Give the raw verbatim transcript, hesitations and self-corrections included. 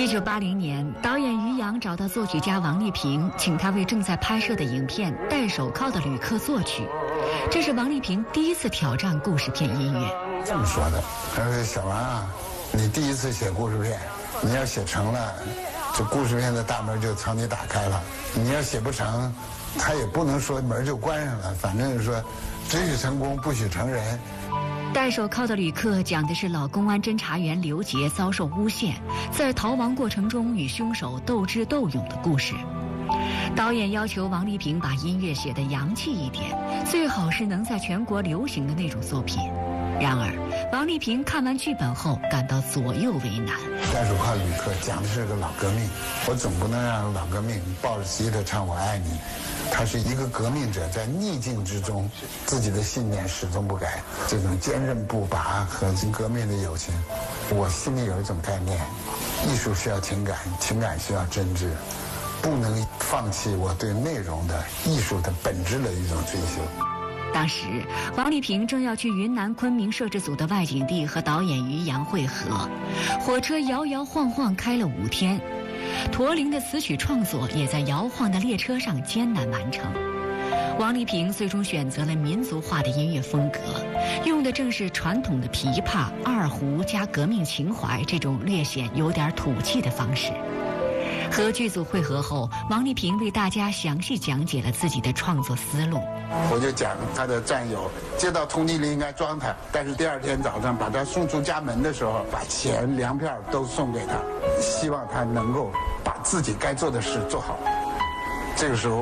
一九八零年，导演于洋找到作曲家王丽萍，请他为正在拍摄的影片《戴手铐的旅客》作曲。这是王丽萍第一次挑战故事片音乐。 这么说的，他说：“小王啊，你第一次写故事片，你要写成了，这故事片的大门就朝你打开了；你要写不成，他也不能说门就关上了，反正是说，只许成功，不许成仁。” 戴手铐的旅客讲的是老公安侦查员刘杰遭受诬陷，在逃亡过程中与凶手斗智斗勇的故事。导演要求王丽萍把音乐写得洋气一点，最好是能在全国流行的那种作品。然而，王丽萍看完剧本后感到左右为难。 戴手铐旅客讲的是个老革命，我总不能让老革命抱着吉他唱我爱你。他是一个革命者，在逆境之中，自己的信念始终不改，这种坚韧不拔和革命的友情，我心里有一种概念：艺术需要情感，情感需要真挚，不能放弃我对内容的艺术的本质的一种追求。 当时，王丽萍正要去云南昆明摄制组的外景地和导演于洋会合，火车摇摇晃晃开了五天，驼铃的词曲创作也在摇晃的列车上艰难完成。王丽萍最终选择了民族化的音乐风格，用的正是传统的琵琶、二胡加革命情怀这种略显有点土气的方式。和剧组会合后，王丽萍为大家详细讲解了自己的创作思路。 我就讲他的战友接到通缉令应该装他，但是第二天早上把他送出家门的时候，把钱粮票都送给他，希望他能够把自己该做的事做好。这个时候